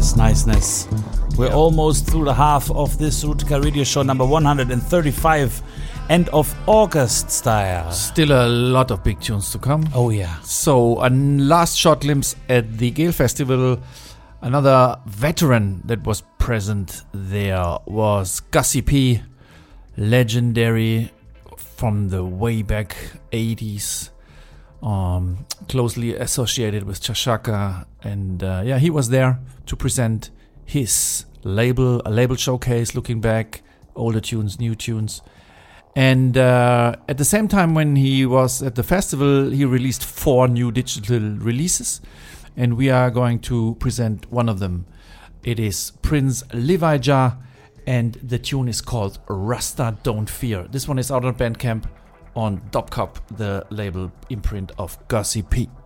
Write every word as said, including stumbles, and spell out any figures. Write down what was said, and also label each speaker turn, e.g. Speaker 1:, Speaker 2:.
Speaker 1: niceness, niceness. We're yeah. almost through the half of this Rootica Radio Show number one hundred thirty-five, end of August style.
Speaker 2: Still a lot of big tunes to come.
Speaker 1: Oh yeah.
Speaker 2: So a last short glimpse at the Gale Festival. Another veteran that was present there was Gussie P, legendary from the way back eighties. Um, closely associated with Chashaka, and uh, yeah, he was there to present his label, a label showcase, looking back, older tunes, new tunes. And uh, at the same time when he was at the festival, he released four new digital releases, and we are going to present one of them. It is Prince Livija, and the tune is called Rasta Don't Fear. This one is out on Bandcamp on Dopcop, the label imprint of Gussie P.